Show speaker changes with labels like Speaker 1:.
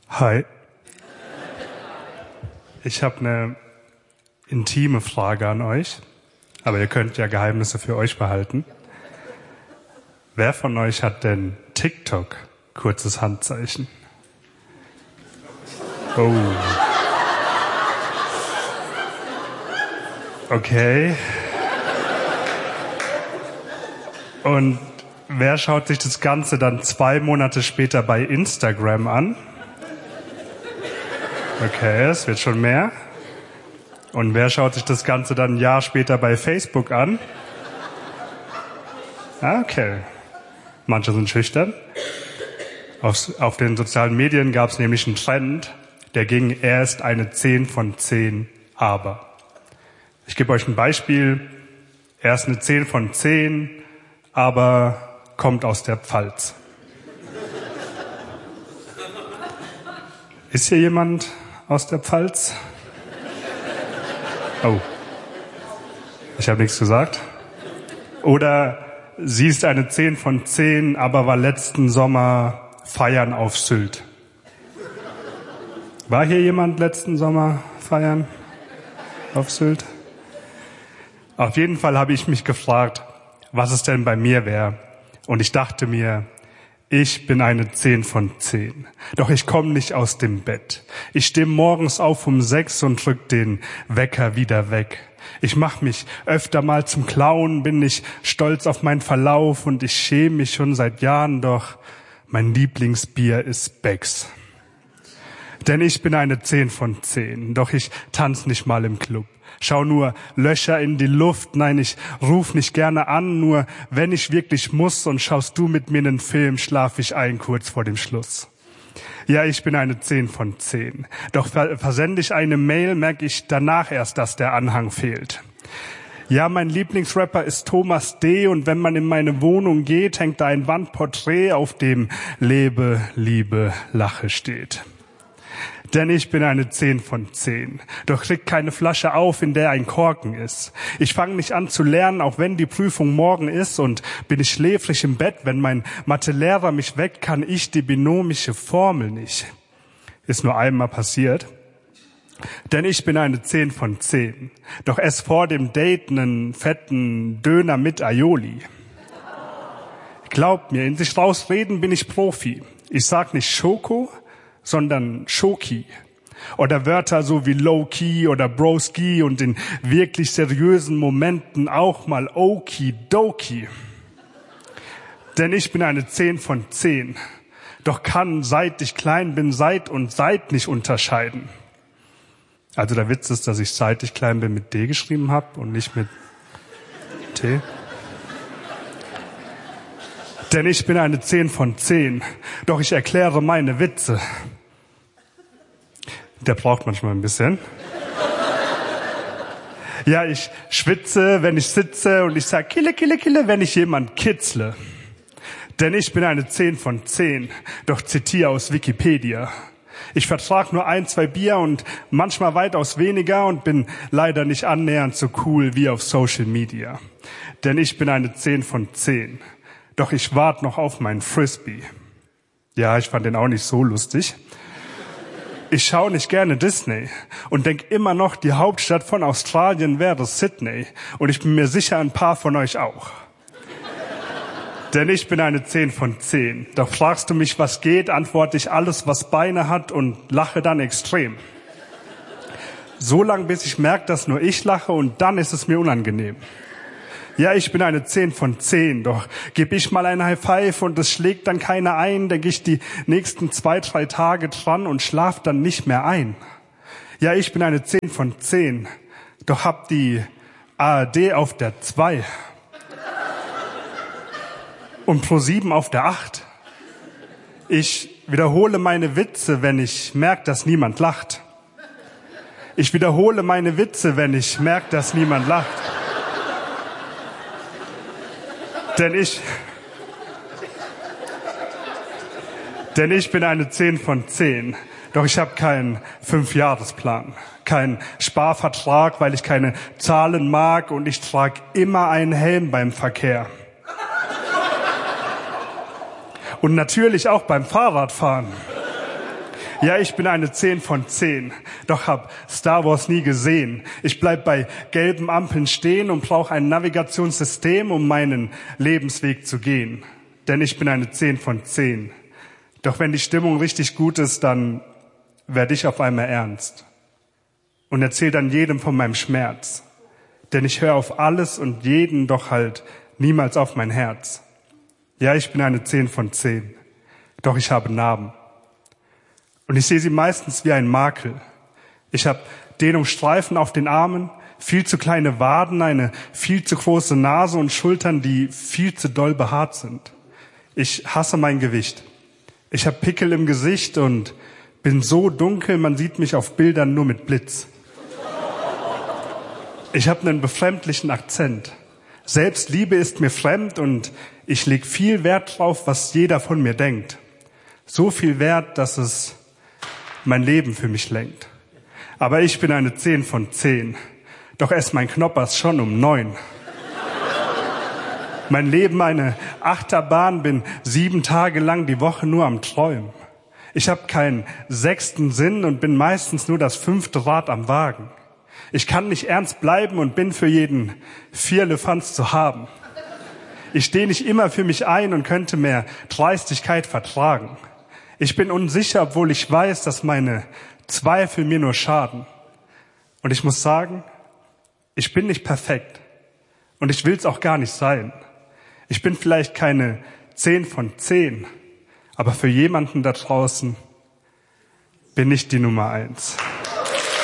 Speaker 1: Hi. Ich habe eine intime Frage an euch, aber ihr könnt ja Geheimnisse für euch behalten. Wer von euch hat denn TikTok? Kurzes Handzeichen. Oh. Okay. Und wer schaut sich das Ganze dann 2 Monate später bei Instagram an? Okay, es wird schon mehr. Und wer schaut sich das Ganze dann ein Jahr später bei Facebook an? Okay. Manche sind schüchtern. Auf den sozialen Medien gab es nämlich einen Trend, der ging, er ist eine 10 von 10, aber. Ich gebe euch ein Beispiel. Er ist eine 10 von 10, aber kommt aus der Pfalz. Ist hier jemand aus der Pfalz? Oh. Ich habe nichts gesagt. Oder sie ist eine 10 von 10, aber war letzten Sommer feiern auf Sylt. War hier jemand letzten Sommer feiern auf Sylt? Auf jeden Fall habe ich mich gefragt, was es denn bei mir wäre. Und ich dachte mir, ich bin eine 10 von 10. Doch ich komme nicht aus dem Bett. Ich stehe morgens auf um 6 und drück den Wecker wieder weg. Ich mache mich öfter mal zum Clown, bin nicht stolz auf meinen Verlauf und ich schäme mich schon seit Jahren, doch mein Lieblingsbier ist Becks. Denn ich bin eine 10 von 10, doch ich tanz nicht mal im Club. Schau nur Löcher in die Luft, nein, ich ruf nicht gerne an, nur wenn ich wirklich muss und schaust du mit mir einen Film, schlaf ich ein kurz vor dem Schluss. Ja, ich bin eine 10 von 10, doch versende ich eine Mail, merke ich danach erst, dass der Anhang fehlt. Ja, mein Lieblingsrapper ist Thomas D. und wenn man in meine Wohnung geht, hängt da ein Wandporträt, auf dem Lebe, Liebe, Lache steht. Denn ich bin eine 10 von 10. Doch krieg keine Flasche auf, in der ein Korken ist. Ich fange nicht an zu lernen, auch wenn die Prüfung morgen ist. Und bin ich schläfrig im Bett, wenn mein Mathelehrer mich weckt, kann ich die binomische Formel nicht. Ist nur einmal passiert. Denn ich bin eine 10 von 10. Doch ess vor dem Date einen fetten Döner mit Aioli. Glaubt mir, in sich rausreden bin ich Profi. Ich sag nicht Schoko, sondern Schoki. Oder Wörter so wie Low-Key oder Broski und in wirklich seriösen Momenten auch mal Okidoki. Denn ich bin eine 10 von 10. Doch kann, seit ich klein bin, seit und seit nicht unterscheiden. Also der Witz ist, dass ich seit ich klein bin mit D geschrieben habe und nicht mit T. Denn ich bin eine 10 von 10. Doch ich erkläre meine Witze. Der braucht manchmal ein bisschen. Ja, ich schwitze, wenn ich sitze und ich sag Kille, Kille, Kille, wenn ich jemand kitzle. Denn ich bin eine 10 von 10. Doch zitiere aus Wikipedia. Ich vertrag nur 1, 2 Bier und manchmal weitaus weniger und bin leider nicht annähernd so cool wie auf Social Media. Denn ich bin eine 10 von 10. Doch ich warte noch auf meinen Frisbee. Ja, ich fand den auch nicht so lustig. Ich schaue nicht gerne Disney und denk immer noch, die Hauptstadt von Australien wäre Sydney. Und ich bin mir sicher, ein paar von euch auch. Denn ich bin eine 10 von 10. Doch fragst du mich, was geht, antworte ich alles, was Beine hat und lache dann extrem. So lang, bis ich merke, dass nur ich lache und dann ist es mir unangenehm. Ja, ich bin eine 10 von 10, doch geb ich mal ein High Five und es schlägt dann keiner ein, denk ich die nächsten 2, 3 Tage dran und schlaf dann nicht mehr ein. Ja, ich bin eine 10 von 10, doch hab die ARD auf der 2 und Pro7 auf der 8. Ich wiederhole meine Witze, wenn ich merke, dass niemand lacht. Ich wiederhole meine Witze, wenn ich merke, dass niemand lacht. Denn ich bin eine 10 von 10. Doch ich habe keinen 5-Jahresplan, keinen Sparvertrag, weil ich keine Zahlen mag und ich trage immer einen Helm beim Verkehr. Und natürlich auch beim Fahrradfahren. Ja, ich bin eine 10 von 10, doch hab Star Wars nie gesehen. Ich bleib bei gelben Ampeln stehen und brauch ein Navigationssystem, um meinen Lebensweg zu gehen. Denn ich bin eine 10 von 10. Doch wenn die Stimmung richtig gut ist, dann werde ich auf einmal ernst und erzähl dann jedem von meinem Schmerz. Denn ich höre auf alles und jeden, doch halt niemals auf mein Herz. Ja, ich bin eine 10 von 10, doch ich habe Narben. Und ich sehe sie meistens wie ein Makel. Ich habe Dehnungsstreifen auf den Armen, viel zu kleine Waden, eine viel zu große Nase und Schultern, die viel zu doll behaart sind. Ich hasse mein Gewicht. Ich habe Pickel im Gesicht und bin so dunkel, man sieht mich auf Bildern nur mit Blitz. Ich habe einen befremdlichen Akzent. Selbstliebe ist mir fremd und ich leg viel Wert drauf, was jeder von mir denkt. So viel Wert, dass es mein Leben für mich lenkt. Aber ich bin eine 10 von 10. Doch ess mein Knoppers schon um 9. Mein Leben eine Achterbahn, bin 7 Tage lang die Woche nur am Träumen. Ich habe keinen 6. Sinn und bin meistens nur das 5. Rad am Wagen. Ich kann nicht ernst bleiben und bin für jeden Vierlefanz zu haben. Ich stehe nicht immer für mich ein und könnte mehr Dreistigkeit vertragen. Ich bin unsicher, obwohl ich weiß, dass meine Zweifel mir nur schaden. Und ich muss sagen, ich bin nicht perfekt. Und ich will's auch gar nicht sein. Ich bin vielleicht keine 10 von 10. Aber für jemanden da draußen bin ich die Nummer 1.